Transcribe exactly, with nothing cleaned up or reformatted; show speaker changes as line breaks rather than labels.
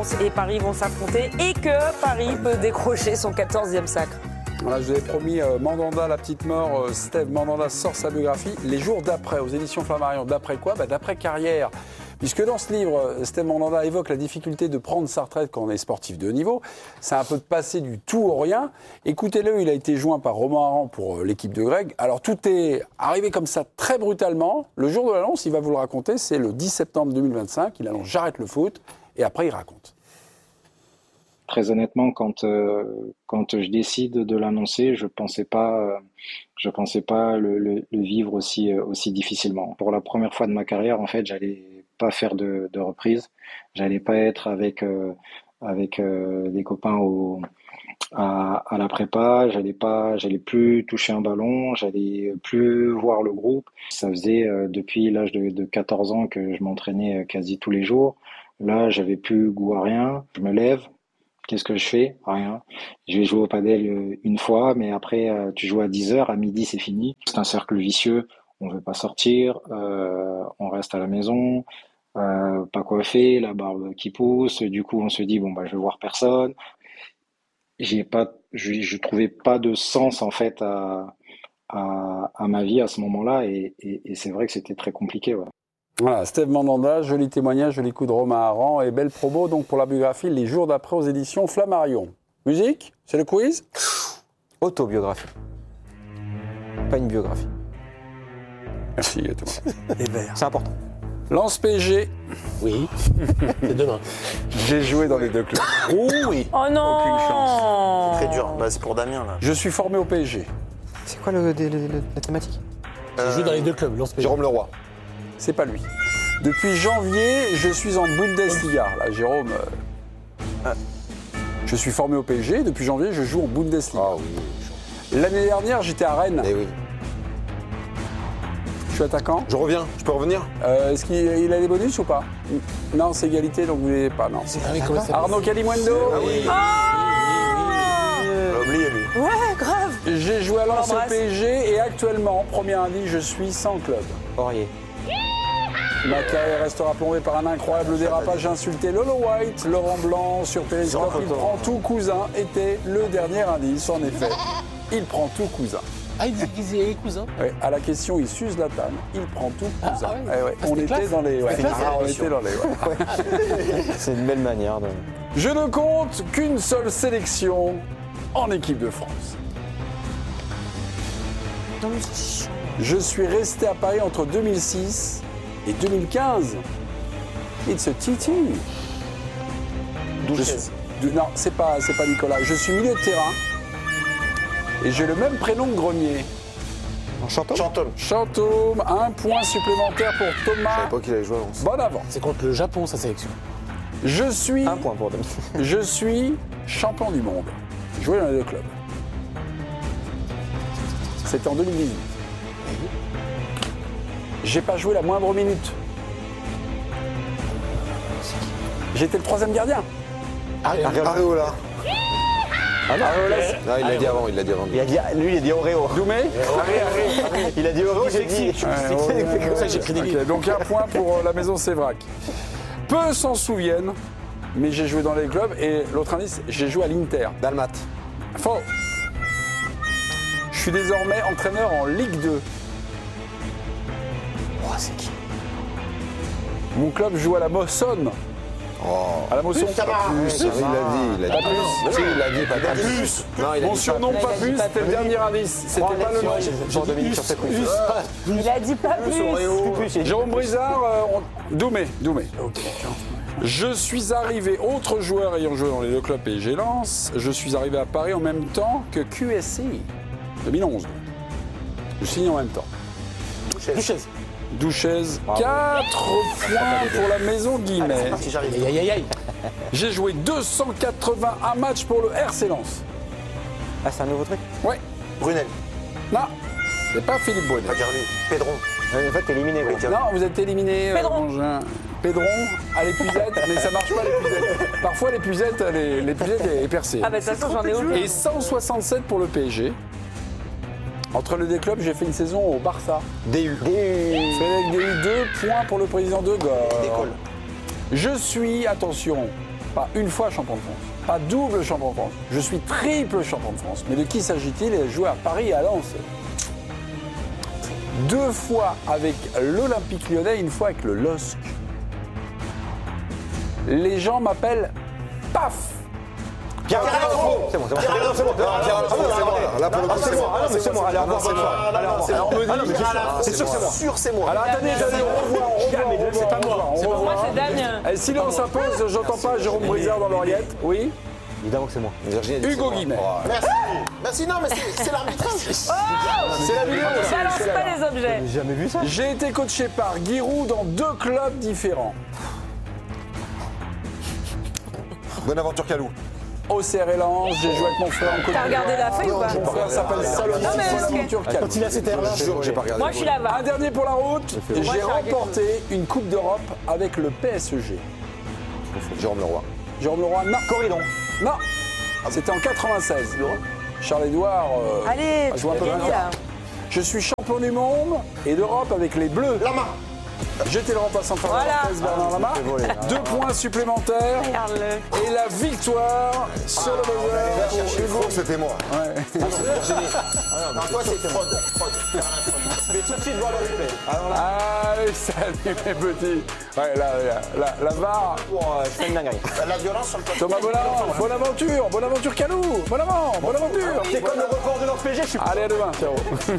Lens et Paris vont s'affronter et que Paris peut décrocher son quatorzième sacre.
Voilà, je vous avais promis euh, Mandanda, la petite mort. Euh, Steve Mandanda sort sa biographie les jours d'après, aux éditions Flammarion. D'après quoi bah, d'après carrière. Puisque dans ce livre, Steve Mandanda évoque la difficulté de prendre sa retraite quand on est sportif de haut niveau. C'est un peu de passer du tout au rien. Écoutez-le, il a été joint par Romain Aran pour l'équipe de Greg. Alors tout est arrivé comme ça très brutalement. Le jour de l'annonce, il va vous le raconter, c'est le dix septembre deux mille vingt-cinq. Il annonce « J'arrête le foot » et après il raconte.
Très honnêtement, quand euh, quand je décide de l'annoncer, je pensais pas, euh, je pensais pas le, le, le vivre aussi euh, aussi difficilement. Pour la première fois de ma carrière, en fait, j'allais pas faire de, de reprise, j'allais pas être avec euh, avec euh, des copains au à, à la prépa, j'allais pas, j'allais plus toucher un ballon, j'allais plus voir le groupe. Ça faisait euh, depuis l'âge de, de quatorze ans que je m'entraînais quasi tous les jours. Là, j'avais plus goût à rien. Je me lève. Qu'est-ce que je fais? Rien. Je vais jouer au padel une fois, mais après, euh, tu joues à dix heures, à midi, c'est fini. C'est un cercle vicieux. On veut pas sortir, euh, on reste à la maison, euh, pas coiffé, la barbe qui pousse. Du coup, on se dit, bon, bah, je vais voir personne. J'ai pas, je, je trouvais pas de sens, en fait, à, à, à ma vie à ce moment-là, et, et, et c'est vrai que c'était très compliqué, ouais.
Voilà, Steve Mandanda, joli témoignage, joli coup de Romain Aran et belle promo donc pour la biographie les jours d'après aux éditions Flammarion. Musique, c'est le quiz.
Autobiographie. Pas une biographie.
Merci à toi.
Les Verts.
C'est important.
Lens P S G.
Oui, c'est demain.
J'ai joué dans les deux clubs.
Oh oui.
Oh non.
Aucune chance. C'est très dur. Bah, c'est pour Damien là.
Je suis formé au P S G.
C'est quoi le, le- le- la thématique?
J'ai joué dans les deux clubs. Lens P S G.
Jérôme Leroy.
C'est pas lui. Depuis janvier, je suis en Bundesliga. Là, Jérôme. euh, Je suis formé au P S G. Depuis janvier, je joue en Bundesliga.
Ah oui.
L'année dernière, j'étais à Rennes.
Eh oui.
Je suis attaquant.
Je reviens, je peux revenir?
Euh, Est-ce qu'il il a des bonus ou pas? Non, c'est égalité, donc vous n'avez pas. Non.
Ah oui, comment ça s'appelle?
Arnaud Calimundo.
Ah oui. On l'a oublié lui.
Ouais, grave.
J'ai joué à Lens au
L'embrasse.
P S G et actuellement, premier indice, je suis sans club.
Aurier.
Ma carrière restera plombée par un incroyable dérapage. J'ai insulté Lolo White, Laurent Blanc sur Téléscope. Il prend tout cousin était le dernier indice. En effet, il prend tout cousin.
Ah, il disait les cousins.
Ouais, à la question, il s'use la table. Il prend tout cousin.
ah ouais.
Eh ouais,
Ah,
on
c'était
était
classe.
dans les. Ouais.
C'était classe,
Ah, on
l'émission.
était dans les. Ouais.
C'est une belle manière de.
Je ne compte qu'une seule sélection en équipe de France. Je suis resté à Paris entre deux mille six et deux mille quinze. It's a T T. Je suis- de- Non, c'est pas, c'est pas Nicolas. Je suis milieu de terrain et j'ai le même prénom que Grenier.
En chantant?
Chantôme.
Chantôme, un point supplémentaire pour
Je
Thomas.
savais pas qu'il allait jouer à Lens.
Bonne avance.
C'est contre le Japon, sa sélection.
Je suis,
Un point pour Demi.
je suis champion du monde. Joué dans les deux clubs. C'était en deux mille dix-huit. J'ai pas joué la moindre minute. J'étais le troisième gardien.
Areola.
Ah non,
Non, il l'a dit avant, il l'a dit avant.
il a dit, lui, il a dit Oreo.
Doumé.
Il a dit Oreo, j'ai dit.
Ouais, ouais,
C'est pour ça que j'ai pris des
Ok,
livres.
donc un point pour euh, la maison Sévrac. Peu s'en souviennent, mais j'ai joué dans les clubs et l'autre indice, j'ai joué à l'Inter.
Dalmat.
Faux. Je suis désormais entraîneur en Ligue deux.
Oh, c'est qui?
Mon club joue à la Mossonne.
Oh.
À la Mossonne.
Plus, il l'a dit, il l'a dit. Si, il l'a dit, pas
Pas
plus.
plus.
Non, il a
Mon
dit
surnom
pas
pas
plus.
plus, c'était le dernier indice. C'était pas le nom.
Genre Dominique sur sa couille.
Il a dit pas plus.
Jérôme Brizard, euh, on- Doumé, Doumé. Je suis arrivé, autre joueur ayant joué dans les deux clubs P S G Lens, je suis arrivé à Paris en même temps que Q S C, deux mille onze. Je signe en même temps.
Duchesse.
Douchez, quatre points pour la maison Guimet.
Si j'arrive. Aïe, aïe, aïe, aïe.
J'ai joué deux cent quatre-vingt-un matchs pour le R C Lens.
Ah, c'est un nouveau truc?
Ouais,
Brunel.
non, c'est pas Philippe Brunel.
Pas dire lui. Pédron.
En fait, t'es éliminé, gros.
Non, vous êtes éliminé. euh,
Pédron.
Mangin. Pédron à l'épuisette, mais ça marche pas l'épuisette. Parfois l'épuisette, elle est- l'épuisette est percée.
Ah bah de toute façon, j'en ai aucun.
Et cent soixante-sept pour le P S G. Entre les deux clubs, j'ai fait une saison au Barça.
D U.
Frédéric Déhu, deux points pour le président de Gore.
Décolle.
Je suis, attention, Pas une fois champion de France, pas double champion de France. Je suis triple champion de France. Mais de qui s'agit-il? Il a joué à Paris et à Lens. Deux fois avec l'Olympique Lyonnais, une fois avec le L O S C. Les gens m'appellent Paf.
Pierre Alonso. C'est bon, c'est bon.
Pierre Alonso, c'est bon. Là, pour le coup,
Ah, c'est moi, ah non, mais c'est moi. Allez, au revoir, bonne soirée. Allez, au revoir.
Alors, on me dit,
Ah non, mais c'est sûr, c'est sûr, c'est moi.
sûr, c'est moi.
Alors attendez, attendez, on revoit, on revoit,
mais
on
c'est
revoit,
pas
on
moi.
revoit, on
C'est pas
revoit.
Moi, c'est Damien.
Eh, silence s'impose, j'entends pas Jérôme Brizard dans l'oreillette. Oui.
Évidemment que c'est moi.
Virginie a dit
Hugo
c'est moi.
Guimet.
Oh,
Merci. Merci, non, mais c'est c'est l'arbitrage.
C'est la vidéo. c'est-
Balance
c'est
pas
là-bas.
les objets.
J'ai jamais vu ça.
J'ai été coaché par Giroud dans deux clubs différents.
Bonaventure Calou.
Au C R et Lens, j'ai joué avec mon frère en Côte
T'as regardé la feuille ou pas?
Mon frère s'appelle Salomon
Non, mais est-ce que-
Bonaventure Calou.
Quand il a cette air-là.
Je jure que j'ai pas regardé.
Moi, je suis là-bas.
Un dernier pour la route,
Moi,
j'ai
je suis
remporté une Coupe d'Europe avec le P S G.
Jérôme Leroy.
Jérôme Leroy, non.
Corridon.
Non, c'était en quatre-vingt-seize. Charles-Édouard euh,
Allez,
a
tu
joué un
peux
peu
gagner
plus
là.
tard. Je suis champion du monde et d'Europe avec les Bleus.
Lama.
J'étais le remplaçant de
Voilà.
Bernard Lama. Deux points supplémentaires
Regarde-le.
et la victoire sur le buzzer.
Je crois que c'était moi.
Non, toi, c'est fraude. Fraude.
Je vais tout de suite voir le replay. Alors là,
Allez, salut mes petits. Ouais, là, la, la, la V A R.
pour, euh, je fais une dinguerie.
La violence sur le côté.
Thomas Bolavant, Bonaventure, Bonaventure Calou, Bonaventure, Bonaventure.
C'est comme le record de l'Or P G, je suis
Allez, à demain. Ciao.